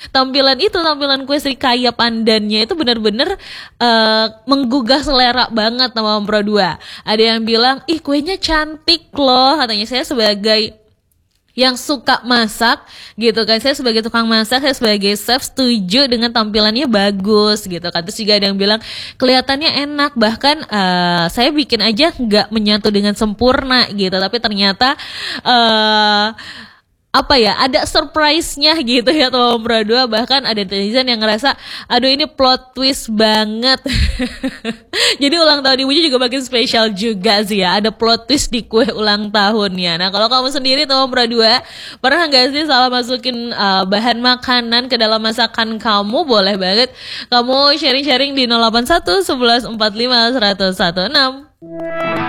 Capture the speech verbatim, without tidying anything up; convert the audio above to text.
tampilan itu, tampilan kue Srikaya pandannya itu benar-benar uh, menggugah selera banget sama Om Pro dua. Ada yang bilang, ih kuenya cantik loh, katanya. Saya sebagai yang suka masak gitu kan, saya sebagai tukang masak, saya sebagai chef setuju dengan tampilannya bagus gitu kan. Terus juga ada yang bilang kelihatannya enak, bahkan uh, saya bikin aja nggak menyatu dengan sempurna gitu, tapi ternyata uh, apa ya, ada surprise-nya gitu ya sama Om Pro dua. Bahkan ada netizen yang ngerasa aduh ini plot twist banget. Jadi ulang tahun ibunya juga makin spesial juga sih ya, ada plot twist di kue ulang tahunnya. Nah kalau kamu sendiri tuh Om Pro dua, pernah gak sih salah masukin uh, bahan makanan ke dalam masakan kamu? Boleh banget kamu sharing-sharing di nol delapan satu satu satu empat lima satu nol satu enam.